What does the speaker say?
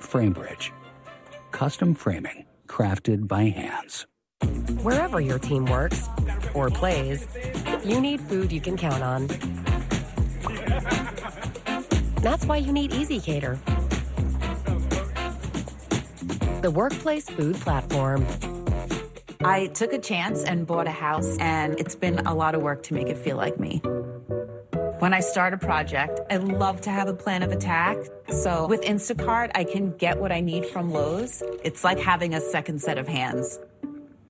FrameBridge. Custom framing crafted by hands. Wherever your team works or plays, you need food you can count on. That's why you need ezCater, the workplace food platform. I took a chance and bought a house, and it's been a lot of work to make it feel like me. When I start a project, I love to have a plan of attack. So with Instacart, I can get what I need from Lowe's. It's like having a second set of hands.